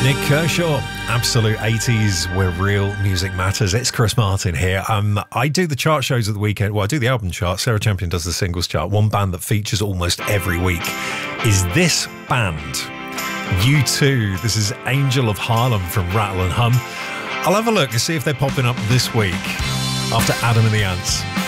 Nick Kershaw, absolute 80s where real music matters. It's Chris Martin here. I do the chart shows at the weekend. Well, I do the album chart. Sarah Champion does the singles chart. One band that features almost every week is this band, U2. This is Angel of Harlem from Rattle and Hum. I'll have a look and see if they're popping up this week after Adam and the Ants.